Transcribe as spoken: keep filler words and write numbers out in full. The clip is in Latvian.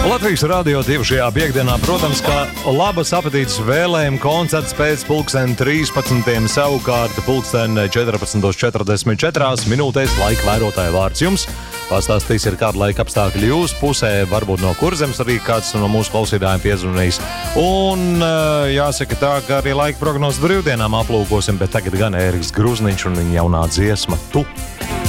Latvijas radio divi šajā piekdienā, protams, kā labas apetītes vēlējuma koncerts pēc pulksten trīspadsmitiem, savukārt pulksten četrpadsmit četrdesmit četri minūtēs laika vērotāja vārds jums. Pastāstīs, ir kāda laika apstākļi jūsu pusē, varbūt no kurzemes arī kāds no mūsu klausītājiem piezvanīs. Un jāsaka tā, ka arī laika prognozes brīvdienām aplūkosim, bet tagad gan Ēriks Gruzniņš un viņa jaunā dziesma Tu.